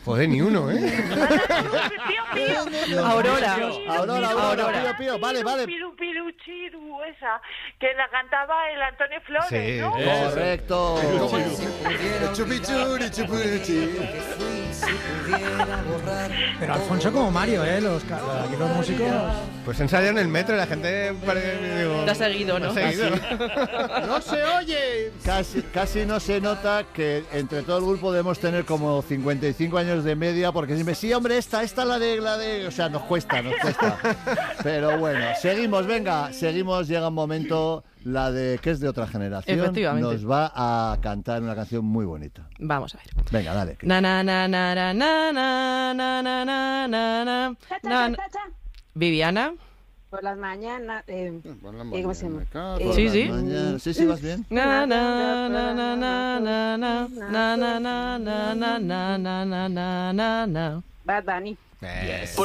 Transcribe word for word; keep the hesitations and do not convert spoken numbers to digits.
Joder, ni uno, ¿eh? Pío, pío. Aurora. Aurora, Aurora, Pío, Pío. Vale, vale. Piru, piru, chiru, esa, que la cantaba el Antonio Flores, Sí, ¿no? Correcto. Chupichuri, chupichi. Pero Alfonso como Mario, ¿eh? Los, ca- aquí los músicos... Pues ensayan en el metro y la gente parece, digo, Te ha seguido, ¿no? te ha seguido. ¡No se oye! Casi, casi no se nota que entre todo el grupo debemos tener como cincuenta y cinco años de media, porque siempre, sí, hombre, esta, esta la de, la de... O sea, nos cuesta, nos cuesta. Pero bueno, seguimos, venga, seguimos, llega un momento, la de que es de otra generación. Efectivamente. Nos va a cantar una canción muy bonita. Vamos a ver. Venga, dale. Na na na na na na na na na na na na Cha, cha, na. cha, cha. Viviana. Por las mañanas. Eh, Por la ¿cómo se llama? mañana, Eh, por Sí, las sí. mañanas. Sí, sí, vas bien. Na na na na na na na na na na na na na na na na na. Bad Bunny. Eh.